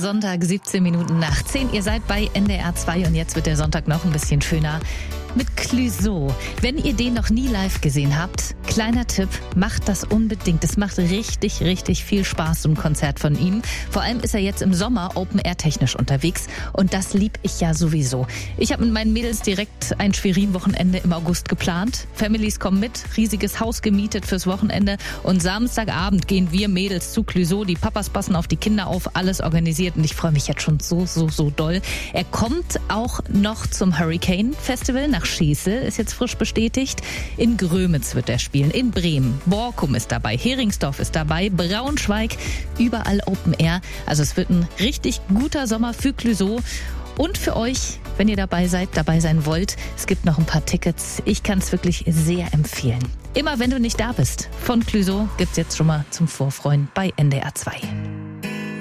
Sonntag, 17 Minuten nach 10. Ihr seid bei NDR 2 und jetzt wird der Sonntag noch ein bisschen schöner mit Clouseau. Wenn ihr den noch nie live gesehen habt, kleiner Tipp, macht das unbedingt. Es macht richtig, richtig viel Spaß, so ein Konzert von ihm. Vor allem ist er jetzt im Sommer Open-Air-technisch unterwegs und das lieb ich ja sowieso. Ich habe mit meinen Mädels direkt ein Schwerin-Wochenende im August geplant. Families kommen mit, riesiges Haus gemietet fürs Wochenende und Samstagabend gehen wir Mädels zu Clouseau. Die Papas passen auf die Kinder auf, alles organisiert und ich freue mich jetzt schon so doll. Er kommt auch noch zum Hurricane Festival nach Schesel, ist jetzt frisch bestätigt. In Grömitz wird er spielen, in Bremen. Borkum ist dabei, Heringsdorf ist dabei, Braunschweig, überall Open Air. Also es wird ein richtig guter Sommer für Clouseau. Und für euch, wenn ihr dabei sein wollt, es gibt noch ein paar Tickets. Ich kann es wirklich sehr empfehlen. Immer wenn du nicht da bist, von Clouseau gibt's jetzt schon mal zum Vorfreuen bei NDR 2.